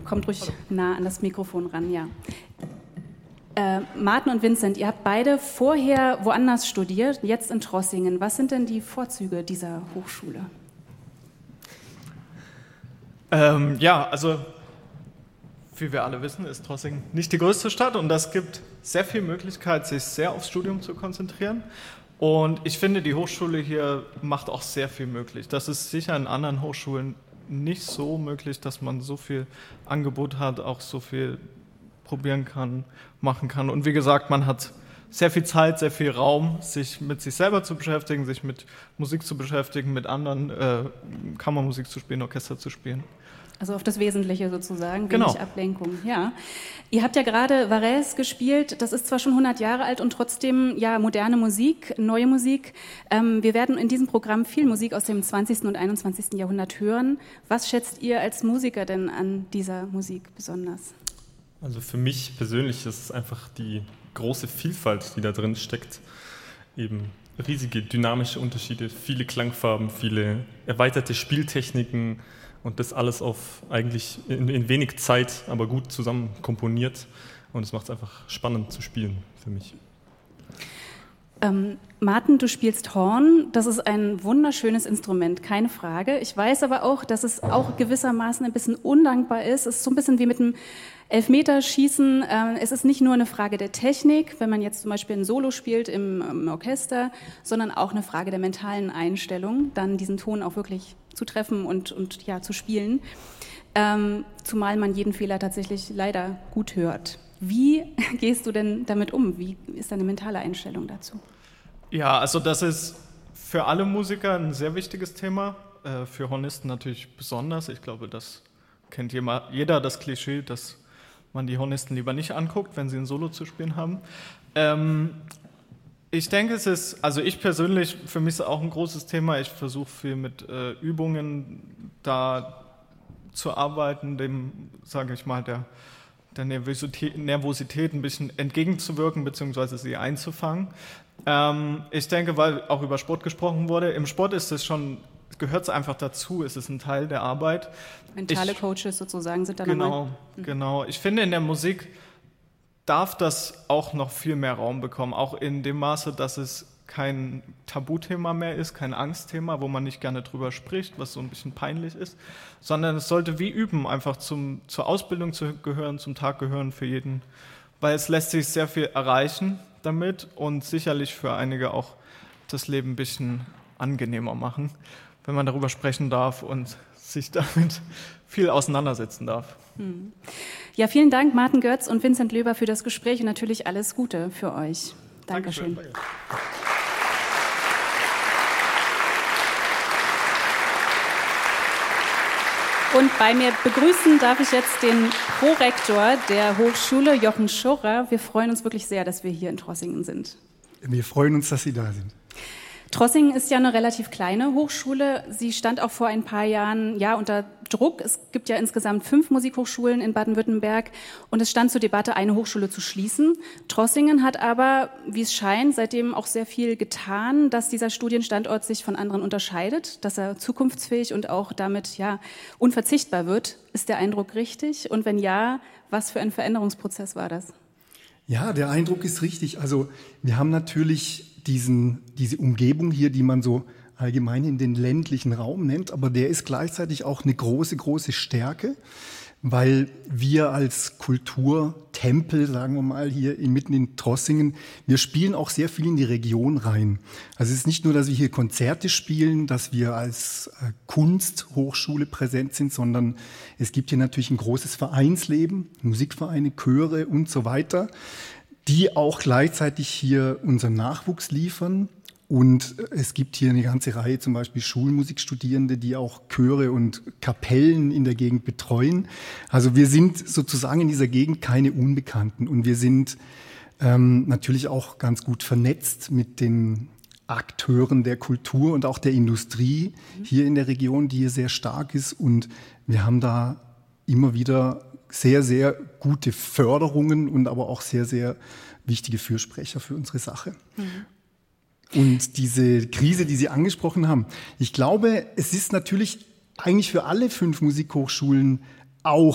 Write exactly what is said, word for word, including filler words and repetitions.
kommt ruhig nah an das Mikrofon ran, ja. Äh, Martin und Vincent, ihr habt beide vorher woanders studiert, jetzt in Trossingen. Was sind denn die Vorzüge dieser Hochschule? Ähm, ja, also wie wir alle wissen, ist Trossingen nicht die größte Stadt und das gibt sehr viel Möglichkeit, sich sehr aufs Studium zu konzentrieren. Und ich finde, die Hochschule hier macht auch sehr viel möglich. Das ist sicher in anderen Hochschulen nicht so möglich, dass man so viel Angebot hat, auch so viel probieren kann, machen kann. Und wie gesagt, man hat sehr viel Zeit, sehr viel Raum, sich mit sich selber zu beschäftigen, sich mit Musik zu beschäftigen, mit anderen äh, Kammermusik zu spielen, Orchester zu spielen. Also auf das Wesentliche sozusagen, wenig genau. Ablenkung. Ja. Ihr habt ja gerade Varese gespielt, das ist zwar schon hundert Jahre alt und trotzdem ja moderne Musik, neue Musik. Ähm, wir werden in diesem Programm viel Musik aus dem zwanzigsten und einundzwanzigsten Jahrhundert hören. Was schätzt ihr als Musiker denn an dieser Musik besonders? Also für mich persönlich ist es einfach die große Vielfalt, die da drin steckt. Eben riesige dynamische Unterschiede, viele Klangfarben, viele erweiterte Spieltechniken, und das alles auf eigentlich in, in wenig Zeit, aber gut zusammen komponiert. Und es macht es einfach spannend zu spielen für mich. Ähm, Martin, du spielst Horn. Das ist ein wunderschönes Instrument, keine Frage. Ich weiß aber auch, dass es auch gewissermaßen ein bisschen undankbar ist. Es ist so ein bisschen wie mit dem Elfmeterschießen. Ähm, es ist nicht nur eine Frage der Technik, wenn man jetzt zum Beispiel ein Solo spielt im, im Orchester, sondern auch eine Frage der mentalen Einstellung, dann diesen Ton auch wirklich zu treffen und, und ja, zu spielen. Ähm, zumal man jeden Fehler tatsächlich leider gut hört. Wie gehst du denn damit um? Wie ist deine mentale Einstellung dazu? Ja, also das ist für alle Musiker ein sehr wichtiges Thema, äh, für Hornisten natürlich besonders. Ich glaube, das kennt jeder, das Klischee, dass man die Hornisten lieber nicht anguckt, wenn sie ein Solo zu spielen haben. Ähm, ich denke, es ist, also ich persönlich, für mich ist es auch ein großes Thema. Ich versuche viel mit äh, Übungen da zu arbeiten, dem, sage ich mal, der der Nervosität, Nervosität ein bisschen entgegenzuwirken bzw. sie einzufangen. Ähm, ich denke, weil auch über Sport gesprochen wurde, im Sport ist es schon, gehört es einfach dazu, es ist ein Teil der Arbeit. Mentale ich, Coaches sozusagen sind da genau, nochmal. Mhm. Genau, ich finde, in der Musik darf das auch noch viel mehr Raum bekommen, auch in dem Maße, dass es kein Tabuthema mehr ist, kein Angstthema, wo man nicht gerne drüber spricht, was so ein bisschen peinlich ist, sondern es sollte wie Üben einfach zum, zur Ausbildung zu gehören, zum Tag gehören für jeden, weil es lässt sich sehr viel erreichen damit und sicherlich für einige auch das Leben ein bisschen angenehmer machen, wenn man darüber sprechen darf und sich damit viel auseinandersetzen darf. Ja, vielen Dank Martin Götz und Vincent Löber für das Gespräch und natürlich alles Gute für euch. Dankeschön. Dankeschön. Und bei mir begrüßen darf ich jetzt den Prorektor der Hochschule, Jochen Schurrer. Wir freuen uns wirklich sehr, dass wir hier in Trossingen sind. Wir freuen uns, dass Sie da sind. Trossingen ist ja eine relativ kleine Hochschule. Sie stand auch vor ein paar Jahren ja unter Druck. Es gibt ja insgesamt fünf Musikhochschulen in Baden-Württemberg und es stand zur Debatte, eine Hochschule zu schließen. Trossingen hat aber, wie es scheint, seitdem auch sehr viel getan, dass dieser Studienstandort sich von anderen unterscheidet, dass er zukunftsfähig und auch damit ja unverzichtbar wird. Ist der Eindruck richtig? Und wenn ja, was für ein Veränderungsprozess war das? Ja, der Eindruck ist richtig. Also wir haben natürlich diesen, diese Umgebung hier, die man so allgemein in den ländlichen Raum nennt, aber der ist gleichzeitig auch eine große, große Stärke, weil wir als Kulturtempel, sagen wir mal, hier mitten in Trossingen, wir spielen auch sehr viel in die Region rein. Also es ist nicht nur, dass wir hier Konzerte spielen, dass wir als Kunsthochschule präsent sind, sondern es gibt hier natürlich ein großes Vereinsleben, Musikvereine, Chöre und so weiter, die auch gleichzeitig hier unseren Nachwuchs liefern. Und es gibt hier eine ganze Reihe, zum Beispiel Schulmusikstudierende, die auch Chöre und Kapellen in der Gegend betreuen. Also wir sind sozusagen in dieser Gegend keine Unbekannten. Und wir sind ähm, natürlich auch ganz gut vernetzt mit den Akteuren der Kultur und auch der Industrie hier in der Region, die hier sehr stark ist. Und wir haben da immer wieder sehr, sehr gute Förderungen und aber auch sehr, sehr wichtige Fürsprecher für unsere Sache. Mhm. Und diese Krise, die Sie angesprochen haben, ich glaube, es ist natürlich eigentlich für alle fünf Musikhochschulen auch